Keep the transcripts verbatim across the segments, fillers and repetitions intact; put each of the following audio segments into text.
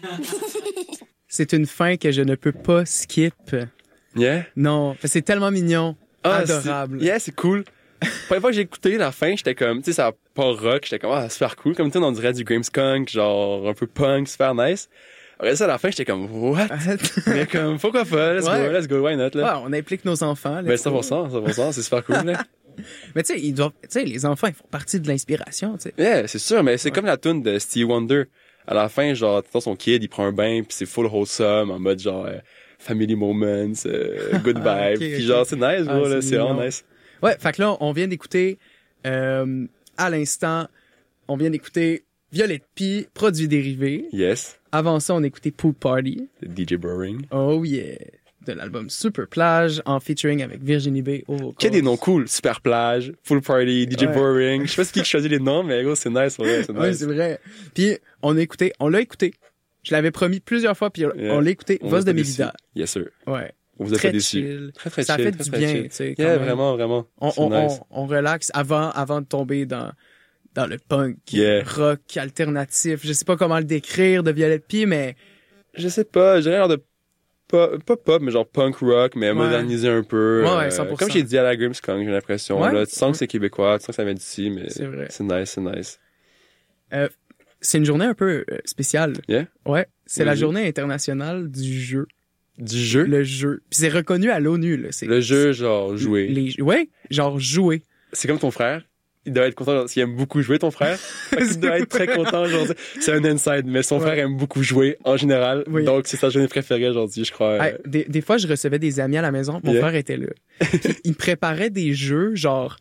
C'est une fin que je ne peux pas skip. Yeah? Non, c'est tellement mignon. Ah, adorable. C'est... Yeah, c'est cool. La première fois que j'ai écouté la fin, j'étais comme, tu sais, ça pas rock, j'étais comme, ah, super cool. Comme tu sais, on dirait du Grimmskunk, genre un peu punk, super nice. Après ça, à la fin, j'étais comme, what? Mais comme, pourquoi pas? Let's ouais. go, let's go, why not, là? Ouais, on implique nos enfants. Ben, cent pour cent, cent pour cent, c'est super cool, là. Mais tu sais, ils doivent, tu sais, les enfants, ils font partie de l'inspiration, tu sais. Yeah, c'est sûr, mais c'est ouais. comme la tune de Stevie Wonder. À la fin, genre, t'entends son kid, il prend un bain, pis c'est full wholesome, en mode genre, euh, family moments, euh, good vibe. ah, okay, pis okay. genre, c'est nice, ah, bro, c'est là, c'est vraiment nice. Ouais, fait que là, on vient d'écouter, euh, à l'instant, on vient d'écouter Violette P, produits dérivés. Yes. Avant ça, on a écouté Pool Party. De D J Browning. Oh yeah. De l'album Super Plage, en featuring avec Virginie B. Oh, Qu'il y a des noms cool. Super Plage, Pool Party, D J ouais. Browning. Je sais pas ce qui choisit les noms, mais gros, c'est nice, ouais, c'est nice. Ouais, c'est vrai. Puis, on a écouté, on l'a écouté. Je l'avais promis plusieurs fois, puis yeah. on l'a écouté. On Voz de Mélida. Yes, sir. Ouais. On vous a très pas déçu. Chill. Très, très ça chill. fait très, du très bien, chill. tu sais. Yeah, même. vraiment, vraiment. On, c'est on, nice. on, on relaxe avant, avant de tomber dans, dans le punk, yeah. rock alternatif. Je sais pas comment le décrire de Violette P, mais... Je sais pas, j'ai l'air de pas, pas pop, mais genre punk rock, mais ouais. modernisé un peu. Ouais, ouais, cent pour cent. Euh, comme j'ai dit à la Grimmskunk, j'ai l'impression. Ouais. Là, tu sens que c'est québécois, tu sens que ça vient d'ici, mais c'est, vrai. c'est nice, c'est nice. Euh, c'est une journée un peu euh, spéciale. Yeah? Ouais, c'est oui, la oui. journée internationale du jeu. Du jeu? Le jeu. Puis c'est reconnu à l'ONU, là. C'est, le jeu, genre, jouer. Les, ouais, genre jouer. C'est comme ton frère. Il doit être content, s'il aime beaucoup jouer, ton frère. Il doit être très content, genre, c'est un inside, mais son ouais. frère aime beaucoup jouer, en général. Oui. Donc, c'est sa journée préférée aujourd'hui, je crois. Hey, des, des fois, je recevais des amis à la maison, mon yeah. frère était là. Il préparait des jeux, genre,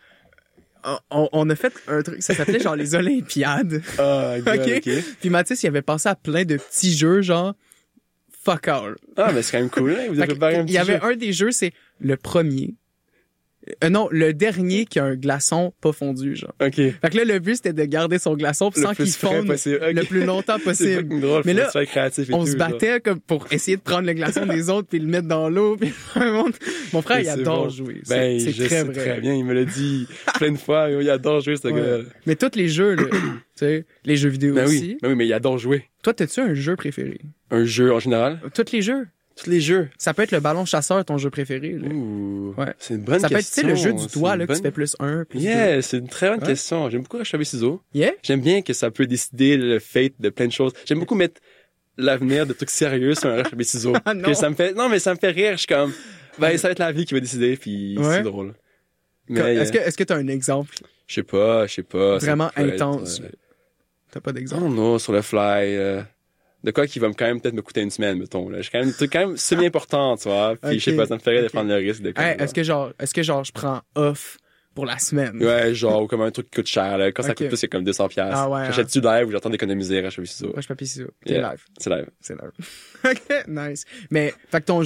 on, on a fait un truc, ça s'appelait genre les Olympiades. Ah, oh, okay? OK. Puis Mathis, il avait pensé à plein de petits jeux, genre, fuck all. Ah, mais c'est quand même cool, hein? Vous avez préparé un petit jeu. Il y avait jeu. un des jeux, c'est le premier. Euh, non, le dernier qui a un glaçon pas fondu, genre. OK. Fait que là, le but, c'était de garder son glaçon sans qu'il fonde okay. le plus longtemps possible. C'est drôle, mais là, créatif et on tout, se battait genre. Comme pour essayer de prendre le glaçon des autres puis le mettre dans l'eau. Puis mon frère, il adore bon. jouer. Ben, c'est, c'est je très sais vrai. Très bien, il me l'a dit plein de fois. Il adore jouer, ce ouais. gars-là. Mais tous les jeux, là, tu sais, les jeux vidéo ben aussi. Oui. Ben oui, mais il adore jouer. Toi, t'as-tu un jeu préféré? Un jeu en général? Tous les jeux. Tous les jeux. Ça peut être le ballon chasseur, ton jeu préféré. Là. Ouh, ouais. C'est une bonne ça question. Ça peut être le jeu du doigt là, bonne... que tu fais plus un, plus yeah, deux. C'est une très bonne ouais. question. J'aime beaucoup racheter ciseaux. Yeah. J'aime bien que ça peut décider le fate de plein de choses. J'aime beaucoup mettre l'avenir de trucs sérieux sur un racheter ciseaux. ah, non. Ça me fait, non, mais ça me fait rire. Je suis comme, ben, ça va être la vie qui va décider, puis ouais. c'est drôle. Mais, Comme, est-ce que, est-ce que t'as un exemple? Je sais pas, je sais pas. Vraiment intense. Être, euh... T'as pas d'exemple? Non, non, sur le fly, euh... de quoi qui va me quand même peut-être me coûter une semaine, mettons, là. J'ai quand même des trucs quand même semi-importants, tu vois. Puis okay. je sais pas, ça me ferait okay. de prendre le risque de hey, est-ce que genre, est-ce que genre je prends off pour la semaine? Ouais, genre, ou comme un truc qui coûte cher, là. Quand okay. ça coûte plus, c'est comme deux cents piastres. Ah ouais. J'achète-tu live ou j'attends d'économiser, racheter ciseaux? Roche papier ciseaux. Yeah. live. C'est live. C'est live. Ok, nice. Mais, fait que ton